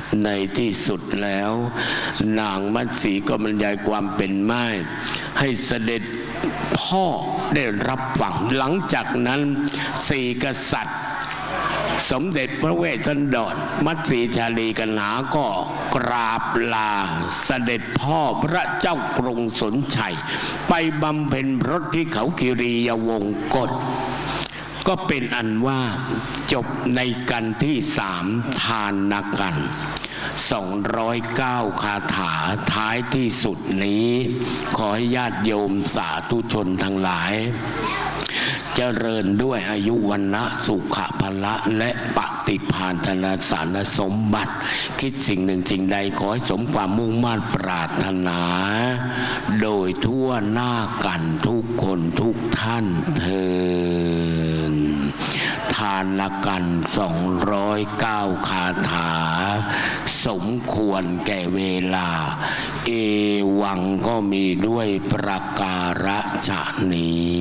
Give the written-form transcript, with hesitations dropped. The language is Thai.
ในที่สุดแล้วนางมัตสีก็บรรยายความเป็นม่ายให้เสด็จพ่อได้รับฟังหลังจากนั้นสี่กษัตริย์สมเด็จพระเวสสันดรมัตสีชาลีกนาก็กราบลาเสด็จพ่อพระเจ้ากรุงสนชัยไปบำเพ็ญพรตที่เขาคิรียวงกฏก็เป็นอันว่าจบในกันที่3ทานกัน209คาถาท้ายที่สุดนี้ขอให้ญาติโยมสาธุชนทั้งหลายเจริญด้วยอายุวรรณะสุขภละและปฏิภาณธนสารสมบัติคิดสิ่งหนึ่งสิ่งใดขอให้สมความมุ่งมั่นปรารถนาโดยทั่วหน้ากันทุกคนทุกท่านเถิดทานกัน209คาถาสมควรแก่เวลาเอวังก็มีด้วยประการฉะนี้